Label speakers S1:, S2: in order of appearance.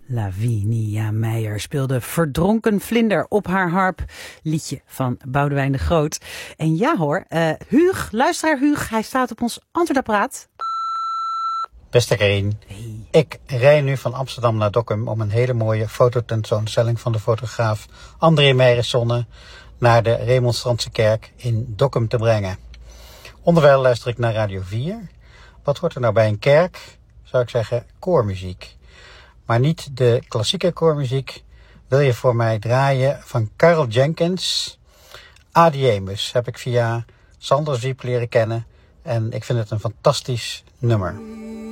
S1: Lavinia Meijer speelde Verdronken Vlinder op haar harp. Liedje van Boudewijn de Groot. En ja hoor, Huug, luisteraar Huug, hij staat op ons antwoordapparaat.
S2: Beste Karin, ik rij nu van Amsterdam naar Dokkum om een hele mooie fototentoonstelling van de fotograaf André Meijers-Zonne naar de Remonstrantse kerk in Dokkum te brengen. Onderwijl luister ik naar Radio 4. Wat hoort er nou bij een kerk? Zou ik zeggen koormuziek. Maar niet de klassieke koormuziek. Wil je voor mij draaien van Carl Jenkins. Adiemus heb ik via Sander Zwiep leren kennen. En ik vind het een fantastisch nummer.